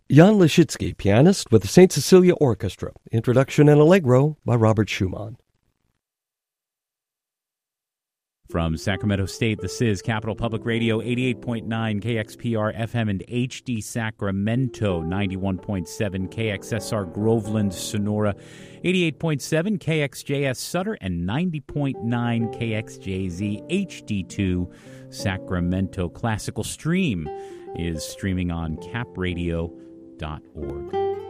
Jan Leszczycki, pianist with the St. Cecilia Orchestra. Introduction and Allegro by Robert Schumann. From Sacramento State, this is Capital Public Radio, 88.9 KXPR FM and HD Sacramento, 91.7 KXSR Groveland, Sonora, 88.7 KXJS Sutter, and 90.9 KXJZ HD2 Sacramento. Classical Stream is streaming on capradio.org.